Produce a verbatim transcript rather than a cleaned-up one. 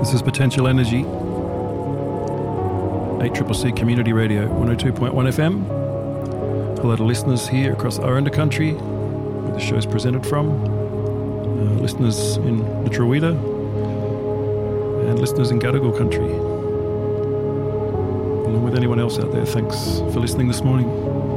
This is Potential Energy, eight C C C Community Radio, one oh two point one F M. Hello to listeners here across Aranda Country, where the show is presented from, uh, listeners in the Trawida, and listeners in Gadigal Country. Along with anyone else out there, thanks for listening this morning.